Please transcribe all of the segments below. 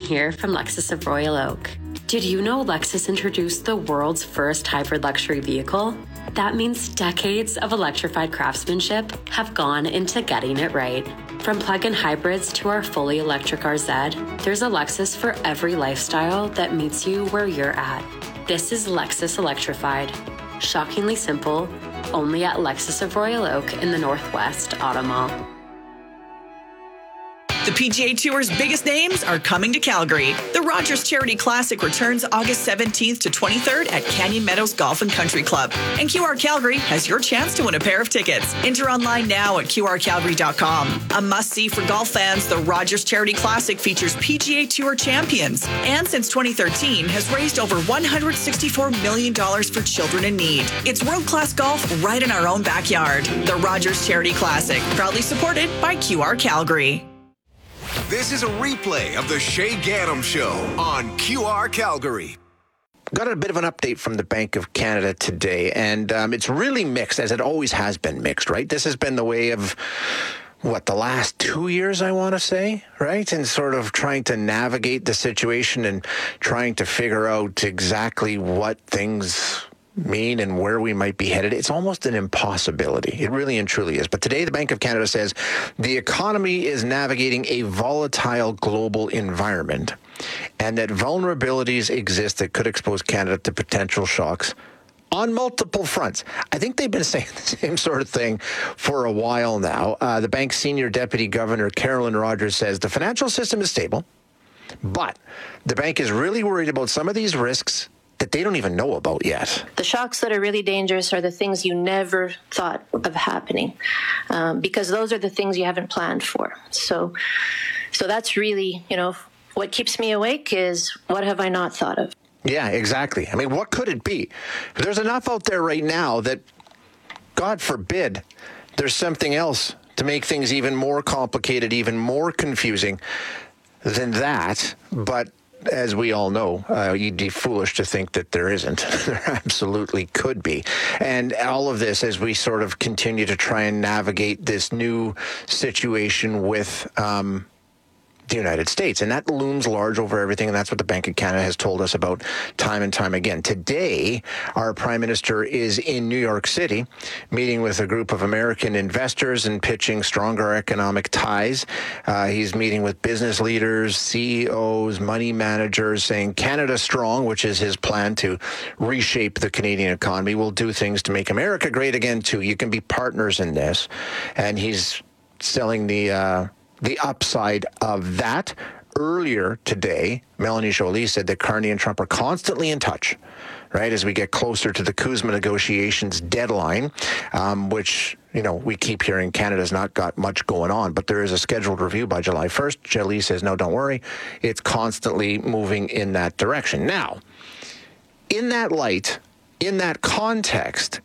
here from Lexus of Royal Oak. Did you know Lexus introduced the world's first hybrid luxury vehicle? That means decades of electrified craftsmanship have gone into getting it right. From plug-in hybrids to our fully electric RZ, there's a Lexus for every lifestyle that meets you where you're at. This is Lexus Electrified. Shockingly simple, only at Lexus of Royal Oak in the Northwest Auto Mall. The PGA Tour's biggest names are coming to Calgary. The Rogers Charity Classic returns August 17th to 23rd at Canyon Meadows Golf and Country Club. And QR Calgary has your chance to win a pair of tickets. Enter online now at qrcalgary.com. A must-see for golf fans, the Rogers Charity Classic features PGA Tour champions. And since 2013, has raised over $164 million for children in need. It's world-class golf right in our own backyard. The Rogers Charity Classic, proudly supported by QR Calgary. This is a replay of the Shay Gaddam Show on QR Calgary. Got a bit of an update from the Bank of Canada today, and it's really mixed, as it always has been mixed, right? This has been the way of, the last 2 years, I want to say, right? And sort of trying to navigate the situation and trying to figure out exactly what things mean and where we might be headed. It's almost an impossibility. It really and truly is. But today, the Bank of Canada says the economy is navigating a volatile global environment and that vulnerabilities exist that could expose Canada to potential shocks on multiple fronts. I think they've been saying the same sort of thing for a while now. The bank's senior deputy governor, Carolyn Rogers, says the financial system is stable, but the bank is really worried about some of these risks that they don't even know about yet. The shocks that are really dangerous are the things you never thought of happening, because those are the things you haven't planned for. So that's really, what keeps me awake is what have I not thought of? Yeah, exactly. I mean, what could it be? There's enough out there right now that, God forbid, there's something else to make things even more complicated, even more confusing than that. But as we all know, you'd be foolish to think that there isn't. There absolutely could be. And all of this as we sort of continue to try and navigate this new situation with the United States. And that looms large over everything, and that's what the Bank of Canada has told us about time and time again. Today, our Prime Minister is in New York City, meeting with a group of American investors and pitching stronger economic ties. He's meeting with business leaders, CEOs, money managers, saying Canada Strong, which is his plan to reshape the Canadian economy, will do things to make America great again, too. You can be partners in this. And he's selling the upside of that. Earlier today, Melanie Joly said that Carney and Trump are constantly in touch, right, as we get closer to the CUSMA negotiations deadline, which, we keep hearing Canada's not got much going on, but there is a scheduled review by July 1st. Joly says, no, don't worry. It's constantly moving in that direction. Now, in that light, in that context,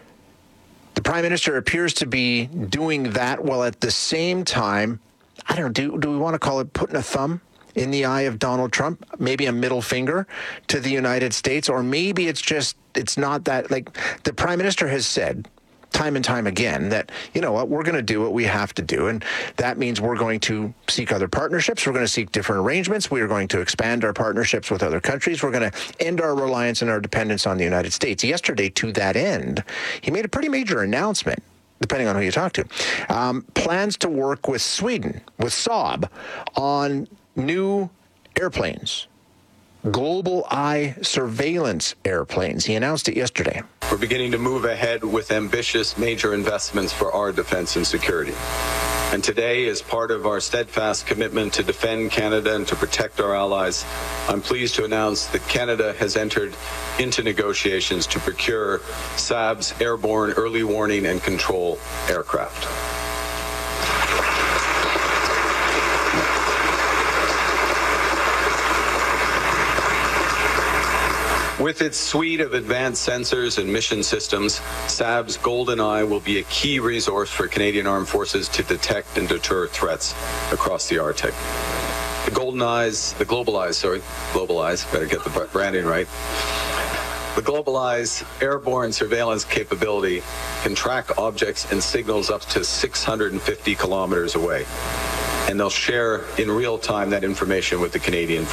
the Prime Minister appears to be doing that while at the same time, I don't know, do we want to call it putting a thumb in the eye of Donald Trump? Maybe a middle finger to the United States? Or maybe it's not that, the Prime Minister has said time and time again that, we're going to do what we have to do. And that means we're going to seek other partnerships. We're going to seek different arrangements. We are going to expand our partnerships with other countries. We're going to end our reliance and our dependence on the United States. Yesterday, to that end, he made a pretty major announcement, depending on who you talk to, plans to work with Sweden, with Saab, on new airplanes, Global Eye surveillance airplanes. He announced it yesterday. We're beginning to move ahead with ambitious major investments for our defense and security. And today, as part of our steadfast commitment to defend Canada and to protect our allies, I'm pleased to announce that Canada has entered into negotiations to procure Saab's airborne early warning and control aircraft. With its suite of advanced sensors and mission systems, Saab's Golden Eye will be a key resource for Canadian Armed Forces to detect and deter threats across the Arctic. The Global Eyes, better get the branding right. The Global Eyes airborne surveillance capability can track objects and signals up to 650 kilometers away. And they'll share in real time that information with the Canadian